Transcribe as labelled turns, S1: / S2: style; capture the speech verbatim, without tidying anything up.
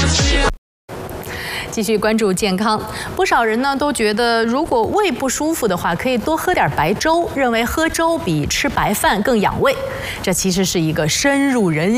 S1: 继续关注健康，不少人呢都觉得，如果胃不舒服的话，可以多喝点白粥，认为喝粥比吃白饭更养胃。这其实是一个深入人